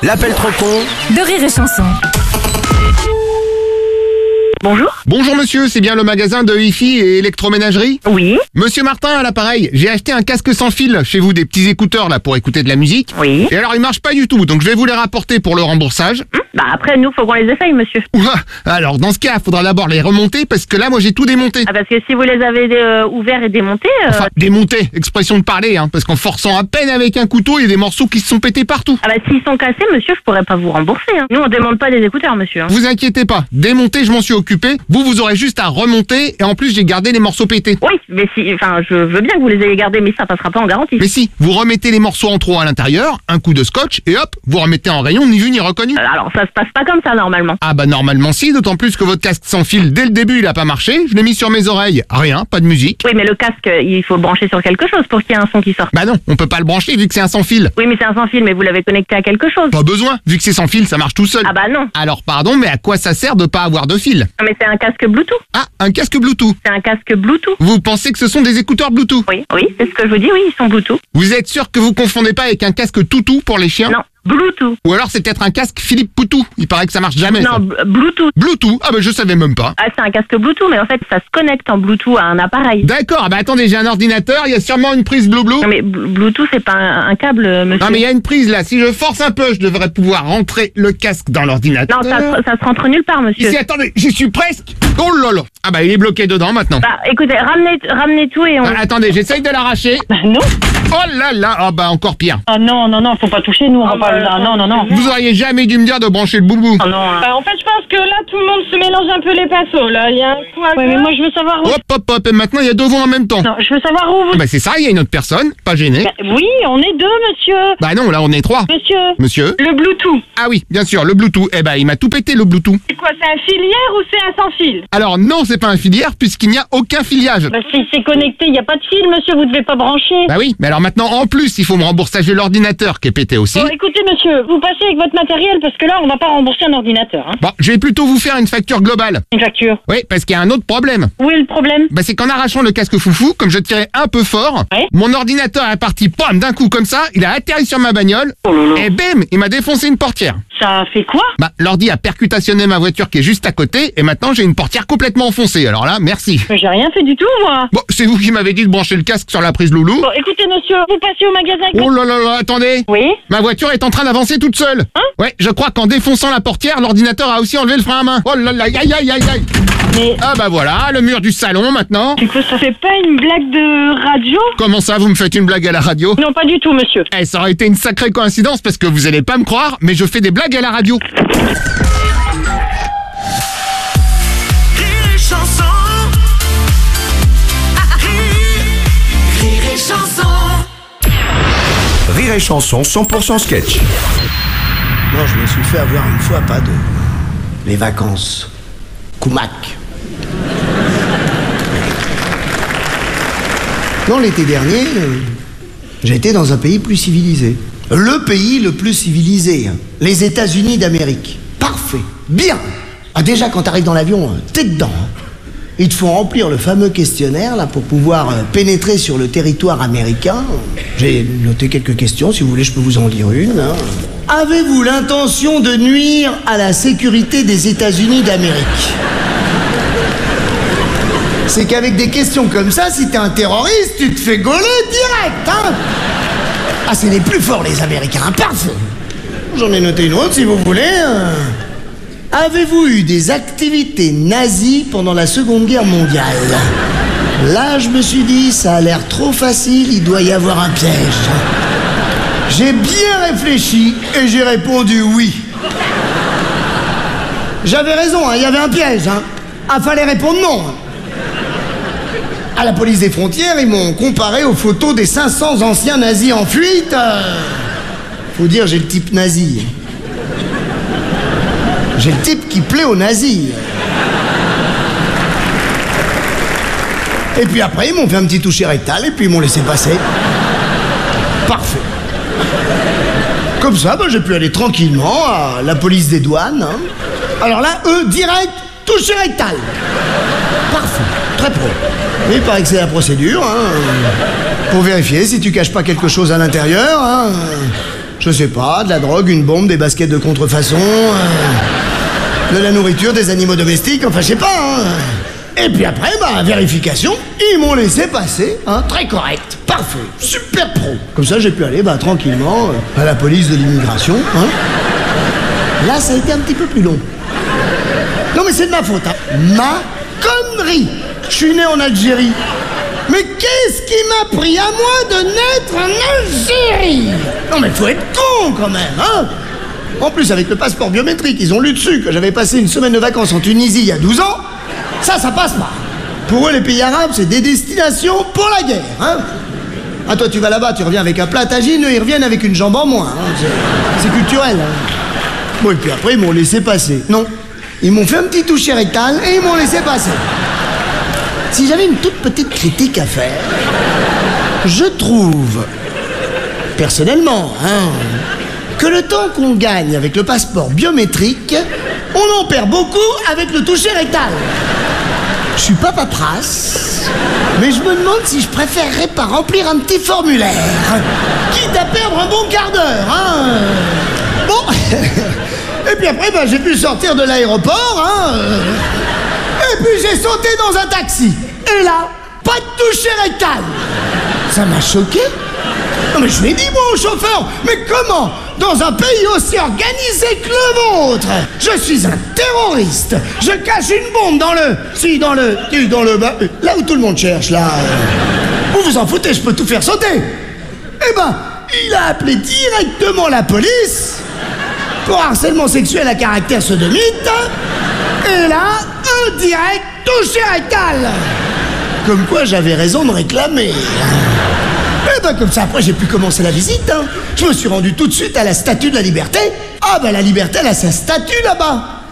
L'appel trop con de Rire et Chanson. Bonjour. Bonjour monsieur, c'est bien le magasin de hi-fi et électroménagerie? Oui. Monsieur Martin à l'appareil, j'ai acheté un casque sans fil chez vous, des petits écouteurs là pour écouter de la musique. Oui. Et alors ils marchent pas du tout, donc je vais vous les rapporter pour le remboursage. Bah après, nous, faut qu'on les essaye, monsieur. Ouah, alors dans ce cas, faudra d'abord les remonter parce que là moi j'ai tout démonté. Ah, parce que si vous les avez ouverts et démontés... Enfin, démonter, expression de parler, hein, parce qu'en forçant à peine avec un couteau, il y a des morceaux qui se sont pétés partout. Ah bah s'ils sont cassés, monsieur, je pourrais pas vous rembourser. Hein. Nous, on démonte pas des écouteurs, monsieur. Hein. Vous inquiétez pas, démonter je m'en suis occupé, vous aurez juste à remonter et en plus j'ai gardé les morceaux pétés. Oui, mais si... Enfin, je veux bien que vous les ayez gardés, mais ça passera pas en garantie. Mais si, vous remettez les morceaux en trop à l'intérieur, un coup de scotch et hop, vous remettez en rayon, ni vu ni reconnu. Alors, ça se passe pas comme ça, normalement. Ah bah normalement si, d'autant plus que votre casque sans fil, dès le début il a pas marché, je l'ai mis sur mes oreilles, rien, pas de musique. Oui, mais le casque, il faut le brancher sur quelque chose pour qu'il y ait un son qui sorte. Bah non, on peut pas le brancher vu que c'est un sans fil. Oui, mais c'est un sans fil, mais vous l'avez connecté à quelque chose. Pas besoin, vu que c'est sans fil, ça marche tout seul. Ah bah non. Alors pardon, mais à quoi ça sert de pas avoir de fil? Non, mais c'est un casque Bluetooth. Ah, un casque Bluetooth. C'est un casque Bluetooth. Vous pensez que ce sont des écouteurs Bluetooth? Oui, c'est ce que je vous dis, oui, ils sont Bluetooth. Vous êtes sûr que vous confondez pas avec un casque toutou pour les chiens? Non, Bluetooth. Ou alors c'est peut-être un casque Philippe Poutou, il paraît que ça marche jamais. Non, Ça. Bluetooth. Bluetooth, ah bah je savais même pas. Ah, c'est un casque Bluetooth, mais en fait, ça se connecte en Bluetooth à un appareil. D'accord, ah bah attendez, j'ai un ordinateur, il y a sûrement une prise Blue. Non, mais Bluetooth, c'est pas un câble, monsieur. Non mais il y a une prise là, si je force un peu, je devrais pouvoir rentrer le casque dans l'ordinateur. Non, ça se rentre nulle part, monsieur. Ici, attendez, j'y suis presque. Oh là là. Ah bah il est bloqué dedans maintenant. Bah, écoutez, ramenez tout et on... Ah, attendez, j'essaye de l'arracher. Non. Oh là là, ah bah encore pire. Ah non, faut pas toucher, nous, on va pas... Non. Vous auriez jamais dû me dire de brancher le boubou. Oh non, hein. Bah, en fait, je pense que là, tout le monde se mélange un peu les pinceaux, là. Il y a un coup à... Ouais, mais moi, je veux savoir où... Hop, et maintenant il y a deux voix en même temps. Non, je veux savoir où vous... Ah bah c'est ça, il y a une autre personne, pas gêné. Bah, oui, on est deux, monsieur. Bah non, là on est trois. Monsieur Le Bluetooth. Ah oui, bien sûr, le Bluetooth. Eh bah il m'a tout pété le Bluetooth. C'est quoi, c'est un filière ou c'est un sans fil? Alors non, c'est pas un filière puisqu'il n'y a aucun filiage. Bah, si c'est connecté, il n'y a pas de fil, monsieur, vous devez pas brancher. Bah oui, mais alors maintenant en plus il faut me rembourser l'ordinateur qui est pété aussi. Bon, écoutez, monsieur, vous passez avec votre matériel parce que là, on va pas rembourser un ordinateur, hein. Bon, je vais plutôt vous faire une facture globale. Une facture. Oui, parce qu'il y a un autre problème. Où est le problème? Bah c'est qu'en arrachant le casque foufou, comme je tirais un peu fort, Ouais. mon ordinateur est parti, pam, d'un coup comme ça, il a atterri sur ma bagnole, et bim, il m'a défoncé une portière. Ça fait quoi? Bah l'ordi a percutationné ma voiture qui est juste à côté, et maintenant j'ai une portière complètement enfoncée, alors là, merci. Mais j'ai rien fait du tout, moi. Bon, c'est vous qui m'avez dit de brancher le casque sur la prise loulou. Bon, écoutez, monsieur, vous passez au magasin avec Oh là là là, attendez. Oui. Ma voiture est en train d'avancer toute seule. Hein? Ouais, je crois qu'en défonçant la portière, l'ordinateur a aussi enlevé le frein à main. Oh là là, aïe aïe aïe aïe. Mais... Ah bah voilà, le mur du salon maintenant. Du coup, ça fait pas une blague de radio? Comment ça, vous me faites une blague à la radio? Non, pas du tout, monsieur. Eh, ça aurait été une sacrée coïncidence parce que vous allez pas me croire, mais je fais des blagues à la radio. Rire et chanson. Rire et chanson. Rire et Chanson 100% sketch. Non, je me suis fait avoir une fois, pas deux. Les vacances. Koumak. Non, l'été dernier, j'étais dans un pays plus civilisé. Le pays le plus civilisé, hein. Les États-Unis d'Amérique. Parfait. Bien. Ah, déjà, quand t'arrives dans l'avion, t'es dedans. Hein. Ils te font remplir le fameux questionnaire là pour pouvoir pénétrer sur le territoire américain. J'ai noté quelques questions, si vous voulez je peux vous en lire une. Hein. Avez-vous l'intention de nuire à la sécurité des États-Unis d'Amérique? C'est qu'avec des questions comme ça, si t'es un terroriste, tu te fais gauler direct, hein. Ah, c'est les plus forts les Américains, parfait. J'en ai noté une autre si vous voulez. Avez-vous eu des activités nazies pendant la Seconde Guerre mondiale? Là, je me suis dit, ça a l'air trop facile, il doit y avoir un piège. J'ai bien réfléchi et j'ai répondu oui. J'avais raison, hein, il y avait un piège. Hein. Ah, fallait répondre non. Hein. À la police des frontières, ils m'ont comparé aux photos des 500 anciens nazis en fuite. Faut dire, j'ai le type nazi. J'ai le type qui plaît aux nazis. Et puis après, ils m'ont fait un petit toucher rectal et puis ils m'ont laissé passer. Parfait. Comme ça, j'ai pu aller tranquillement à la police des douanes. Hein. Alors là, eux, direct, toucher rectal. Parfait. Très pro. Mais il paraît que c'est la procédure. Hein. Pour vérifier si tu caches pas quelque chose à l'intérieur. Hein. Je sais pas, de la drogue, une bombe, des baskets de contrefaçon, de la nourriture, des animaux domestiques, enfin je sais pas, hein. Et puis après, vérification, ils m'ont laissé passer, hein, très correct, parfait, super pro. Comme ça, j'ai pu aller, tranquillement, à la police de l'immigration, hein. Là, ça a été un petit peu plus long. Non, mais c'est de ma faute, hein. Ma connerie. Je suis né en Algérie. Mais qu'est-ce qui m'a pris à moi de naître en Algérie? Non, mais faut être con, quand même, hein. En plus, avec le passeport biométrique, ils ont lu dessus que j'avais passé une semaine de vacances en Tunisie il y a 12 ans. Ça passe pas. Pour eux, les pays arabes, c'est des destinations pour la guerre, hein. Ah, toi, tu vas là-bas, tu reviens avec un plat à tagine, eux, ils reviennent avec une jambe en moins, hein. C'est culturel, hein. Bon, et puis après, ils m'ont laissé passer. Non, ils m'ont fait un petit toucher rectal et ils m'ont laissé passer. Si j'avais une toute petite critique à faire, je trouve, personnellement, hein, que le temps qu'on gagne avec le passeport biométrique, on en perd beaucoup avec le toucher rectal. Je suis pas paperasse, mais je me demande si je préférerais pas remplir un petit formulaire, quitte à perdre un bon quart d'heure, hein. Bon, et puis après, j'ai pu sortir de l'aéroport, hein. Et puis j'ai sauté dans un taxi. Et là, pas de toucher rectal. Ça m'a choqué. Non mais je l'ai dit moi au chauffeur, mais comment, dans un pays aussi organisé que le vôtre, je suis un terroriste, je cache une bombe dans le là où tout le monde cherche, là. Vous vous en foutez, je peux tout faire sauter. Eh il a appelé directement la police pour harcèlement sexuel à caractère sodomite. Et là, un direct touché rectal. Comme quoi j'avais raison de réclamer. Et comme ça, après, j'ai pu commencer la visite, hein. Je me suis rendu tout de suite à la Statue de la Liberté. Ah la Liberté, elle a sa statue là-bas.